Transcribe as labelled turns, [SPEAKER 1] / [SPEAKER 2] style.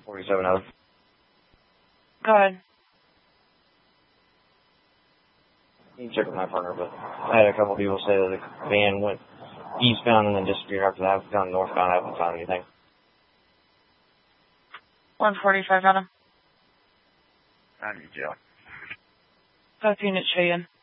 [SPEAKER 1] 147 out.
[SPEAKER 2] Go ahead.
[SPEAKER 1] You can check with my partner, but I had a couple people say that the van went eastbound and then disappeared after that. Gone northbound. I haven't found anything.
[SPEAKER 2] 145 got him.
[SPEAKER 1] I need jail.
[SPEAKER 2] Both units show you in.